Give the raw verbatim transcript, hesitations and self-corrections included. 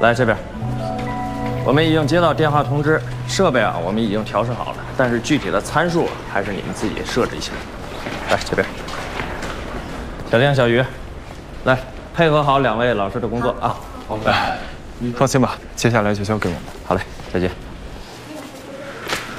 来这边。我们已经接到电话通知，设备啊我们已经调试好了，但是具体的参数还是你们自己设置一下。来这边，小亮、小鱼，来配合好两位老师的工作啊。 好，来，放心吧，接下来就交给我们。 好嘞，再见。